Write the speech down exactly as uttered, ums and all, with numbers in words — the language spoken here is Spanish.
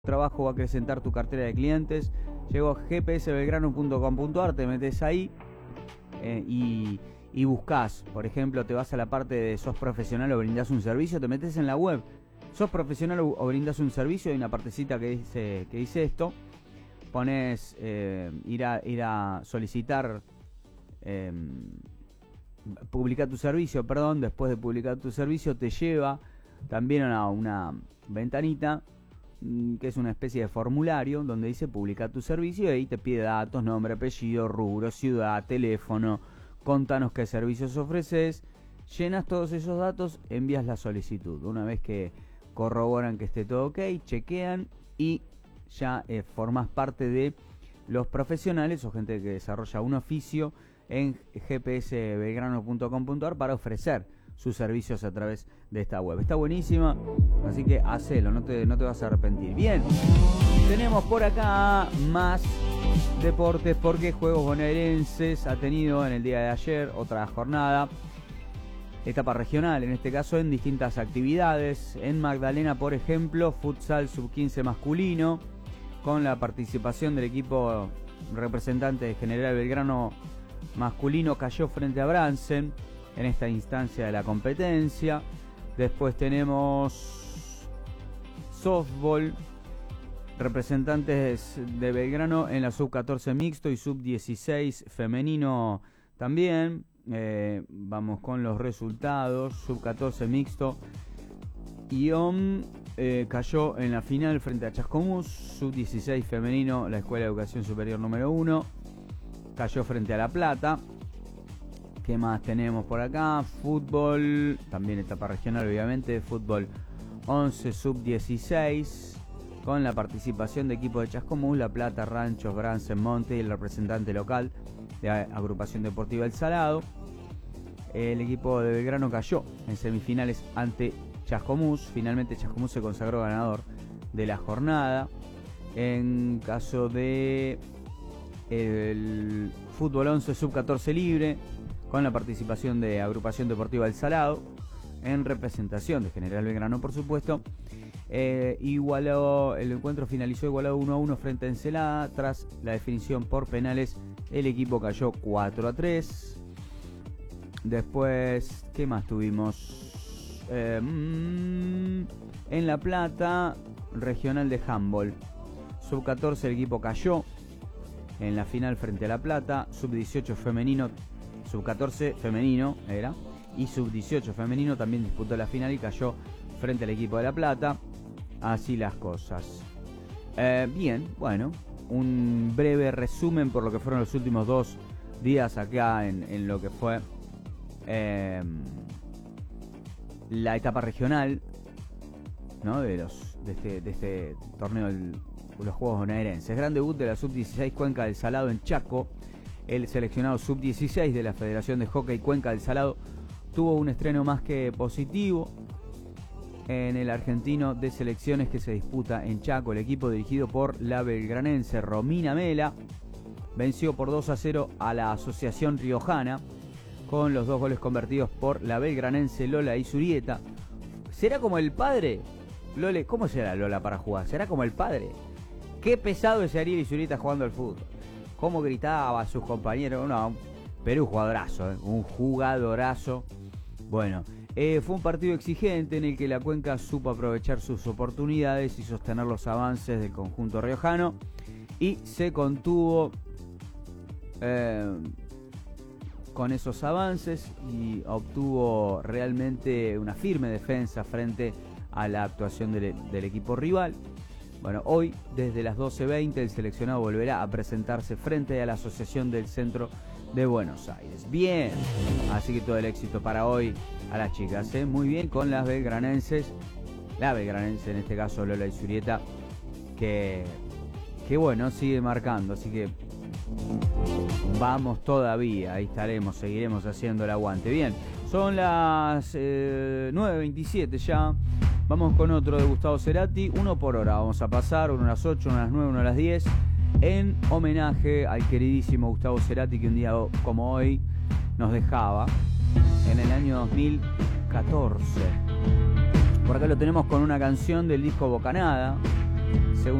trabajo va a acrecentar tu cartera de clientes. Llego a g p s belgrano punto com punto a r, te metes ahí eh, y, y buscas, por ejemplo, te vas a la parte de sos profesional o brindás un servicio, te metes en la web, sos profesional o, o brindás un servicio, hay una partecita que dice, que dice esto, pones eh, ir, a, ir a solicitar, eh, publicar tu servicio, perdón, después de publicar tu servicio te lleva también a una ventanita que es una especie de formulario donde dice publica tu servicio y ahí te pide datos, nombre, apellido, rubro, ciudad, teléfono, contanos qué servicios ofreces, llenas todos esos datos, envías la solicitud. Una vez que corroboran que esté todo ok, chequean y ya eh, formás parte de los profesionales o gente que desarrolla un oficio en g p s belgrano punto com punto a r para ofrecer sus servicios a través de esta web. Está buenísima, así que hacelo, no te, no te vas a arrepentir. Bien, tenemos por acá más deportes porque Juegos Bonaerenses ha tenido en el día de ayer otra jornada, etapa regional, en este caso en distintas actividades. En Magdalena, por ejemplo, futsal sub quince masculino, con la participación del equipo representante de General Belgrano masculino, cayó frente a Bransen en esta instancia de la competencia. Después tenemos softball, representantes de Belgrano en la sub catorce mixto y sub dieciséis femenino también. Eh, vamos con los resultados. Sub catorce mixto, Ion eh, cayó en la final frente a Chascomús. Sub dieciséis femenino, la Escuela de Educación Superior número uno, cayó frente a La Plata. ¿Qué más tenemos por acá? Fútbol, también etapa regional obviamente, fútbol once sub dieciséis, con la participación de equipos de Chascomús, La Plata, Ranchos, Bransen, Monte y el representante local de Agrupación Deportiva El Salado. El equipo de Belgrano cayó en semifinales ante Chascomús, finalmente Chascomús se consagró ganador de la jornada. En caso de el fútbol once sub catorce libre, con la participación de Agrupación Deportiva El Salado, en representación de General Belgrano, por supuesto. Eh, igualó, el encuentro finalizó igualado uno a uno frente a Encelada. Tras la definición por penales, el equipo cayó cuatro a tres. Después, ¿qué más tuvimos? Eh, mmm, en La Plata, regional de handball. sub catorce el equipo cayó en la final frente a La Plata. sub dieciocho femenino, sub catorce femenino era, y sub dieciocho femenino también disputó la final y cayó frente al equipo de La Plata. Así las cosas. Eh, bien, bueno, un breve resumen por lo que fueron los últimos dos días acá en, en lo que fue eh, la etapa regional, ¿no? de los de este, de este torneo de los Juegos Bonaerenses. Gran debut de la sub dieciséis Cuenca del Salado en Chaco. El seleccionado sub dieciséis de la Federación de Hockey Cuenca del Salado tuvo un estreno más que positivo en el argentino de selecciones que se disputa en Chaco. El equipo dirigido por la belgranense Romina Mela venció por dos a cero a la Asociación Riojana, con los dos goles convertidos por la belgranense Lola Izurieta. ¿Será como el padre? Lole, ¿cómo será Lola para jugar? ¿Será como el padre? Qué pesado es Ariel Izurieta jugando al fútbol. Cómo gritaba a sus compañeros. No, Perú jugadorazo, ¿eh? Un jugadorazo. Bueno, eh, fue un partido exigente en el que la Cuenca supo aprovechar sus oportunidades y sostener los avances del conjunto riojano, y se contuvo eh, con esos avances y obtuvo realmente una firme defensa frente a la actuación del, del equipo rival. Bueno, hoy desde las doce veinte el seleccionado volverá a presentarse frente a la Asociación del Centro de Buenos Aires. Bien, así que todo el éxito para hoy a las chicas, ¿eh? Muy bien con las belgranenses, la belgranense en este caso Lola Izurieta, que, que bueno, sigue marcando, así que vamos todavía, ahí estaremos, seguiremos haciendo el aguante. Bien, son las eh, nueve veintisiete ya. Vamos con otro de Gustavo Cerati, uno por hora. Vamos a pasar, uno a las ocho, uno a las nueve, uno a las diez, en homenaje al queridísimo Gustavo Cerati, que un día como hoy nos dejaba en el año dos mil catorce. Por acá lo tenemos con una canción del disco Bocanada, según